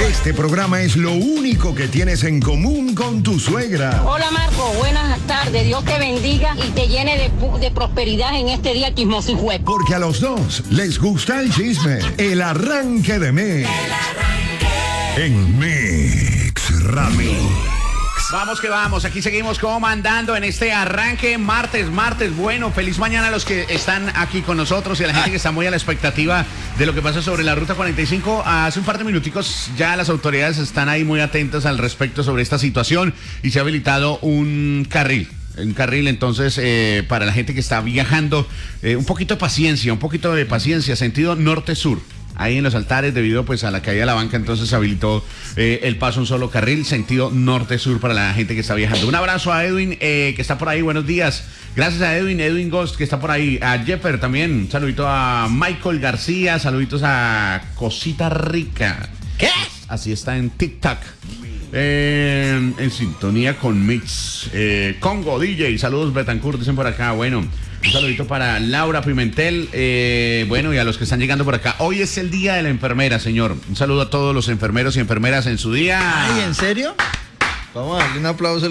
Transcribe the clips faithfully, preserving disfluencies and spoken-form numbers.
Este programa es lo único que tienes en común con tu suegra. Hola Marco, buenas tardes. Dios te bendiga y te llene de, de prosperidad en este día chismoso y juego. Porque a los dos les gusta el chisme. El arranque de mes. El arranque. En Mix Rami. Vamos que vamos, aquí seguimos comandando en este arranque martes, martes, bueno, feliz mañana a los que están aquí con nosotros y a la gente que está muy a la expectativa de lo que pasa sobre la Ruta cuarenta y cinco. Hace un par de minuticos ya las autoridades están ahí muy atentas al respecto sobre esta situación y se ha habilitado un carril. Un carril, entonces, eh, para la gente que está viajando, eh, un poquito de paciencia, un poquito de paciencia, sentido norte-sur. Ahí en los altares, debido pues a la caída de la banca, entonces se habilitó eh, el paso un solo carril, sentido norte-sur para la gente que está viajando. Un abrazo a Edwin, eh, que está por ahí, buenos días. Gracias a Edwin, Edwin Ghost, que está por ahí. A Jeffer también, un saludito a Michael García, saluditos a Cosita Rica. ¿Qué? Así está en TikTok. Eh, en sintonía con Mix. Eh, Congo D J, saludos Betancourt, dicen por acá, bueno. Un saludito para Laura Pimentel, eh, bueno, y a los que están llegando por acá. Hoy es el día de la enfermera, señor. Un saludo a todos los enfermeros y enfermeras en su día. Ay, ¿en serio? Vamos a darle un aplauso.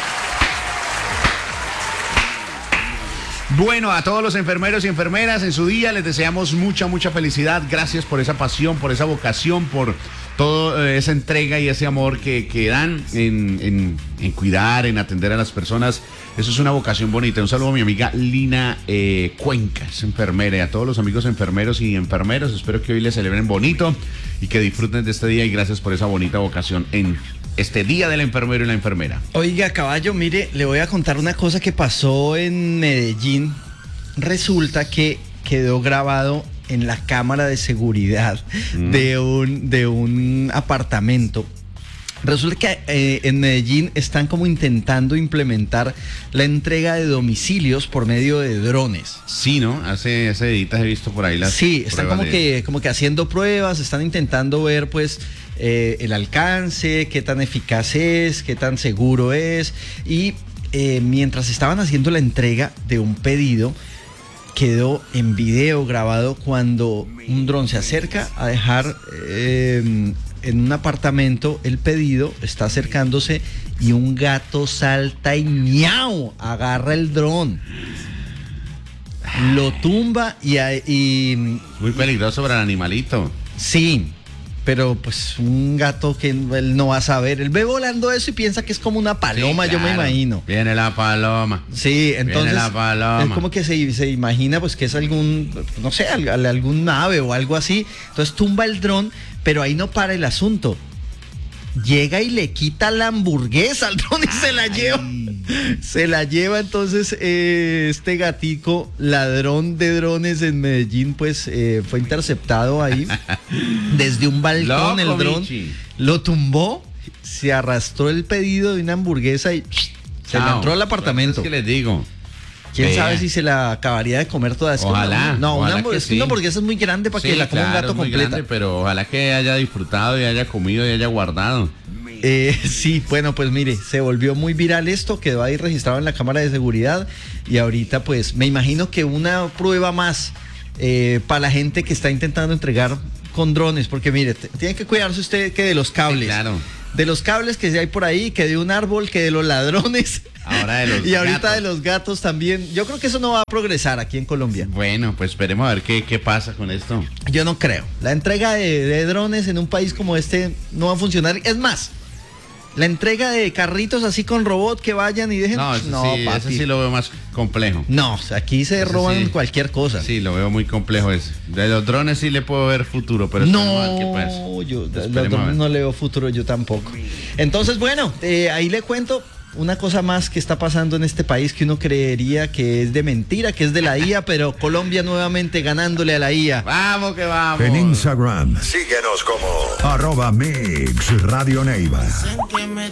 Bueno, a todos los enfermeros y enfermeras en su día les deseamos mucha, mucha felicidad. Gracias por esa pasión, por esa vocación, por toda esa entrega y ese amor que, que dan en, en, en cuidar, en atender a las personas. Eso es una vocación bonita. Un saludo a mi amiga Lina eh, Cuenca, es enfermera, y a todos los amigos enfermeros y enfermeros. Espero que hoy les celebren bonito y que disfruten de este día, y gracias por esa bonita vocación en este día del enfermero y la enfermera. Oiga, caballo, mire, le voy a contar una cosa que pasó en Medellín. Resulta que quedó grabado en la cámara de seguridad mm. de un, de un apartamento. Resulta que eh, en Medellín están como intentando implementar la entrega de domicilios por medio de drones. Sí, ¿no? Hace, hace deditas he visto por ahí las Sí, están como de... que, como que haciendo pruebas, están intentando ver pues eh, el alcance, qué tan eficaz es, qué tan seguro es. Y eh, mientras estaban haciendo la entrega de un pedido, quedó en video grabado cuando un dron se acerca a dejar eh, en un apartamento el pedido, está acercándose y un gato salta y miau, agarra el dron, lo tumba y... y muy peligroso para el animalito. Sí, pero pues un gato que él no va a saber, él ve volando eso y piensa que es como una paloma, sí, claro. Yo me imagino. Viene la paloma. Sí, entonces Viene la paloma. Él como que se, se imagina pues que es algún, no sé, algún ave o algo así. Entonces tumba el dron, pero ahí no para el asunto. Llega y le quita la hamburguesa al dron y se la lleva. Se la lleva entonces eh, este gatico, ladrón de drones en Medellín, pues eh, fue interceptado ahí desde un balcón. Loco, el dron Michi. Lo tumbó, se arrastró el pedido de una hamburguesa y se Chao. le entró al apartamento. ¿Qué les digo? ¿Quién Vea. sabe si se la acabaría de comer toda? Es ojalá. Una, no, ojalá una, es sí. una hamburguesa es muy grande para sí, que la coma claro, un gato muy completa. Grande, pero ojalá que haya disfrutado y haya comido y haya guardado. Eh, sí, bueno, pues mire, se volvió muy viral esto, quedó ahí registrado en la cámara de seguridad y ahorita pues me imagino que una prueba más eh, para la gente que está intentando entregar con drones, porque mire, t- tiene que cuidarse usted que de los cables, sí, claro. de los cables que hay por ahí, que de un árbol, que de los ladrones. Ahora de los y ahorita gatos. de los gatos también. Yo creo que eso no va a progresar aquí en Colombia. Bueno, pues esperemos a ver qué, qué pasa con esto. Yo no creo. La entrega de, de drones en un país como este no va a funcionar. Es más, la entrega de carritos así con robot que vayan y dejen... No, eso, no, sí, papi. eso sí lo veo más complejo. No, aquí se Eso roban sí. cualquier cosa. Sí, lo veo muy complejo ese. De los drones sí le puedo ver futuro, pero no, ¿qué pasa? yo de los Esperemos a drones ver. no le veo futuro, yo tampoco. Entonces, bueno, eh, ahí le cuento una cosa más que está pasando en este país que uno creería que es de mentira, que es de la I A, pero Colombia nuevamente ganándole a la I A. Vamos que vamos. En Instagram, síguenos como arroba Mix Radio Neiva.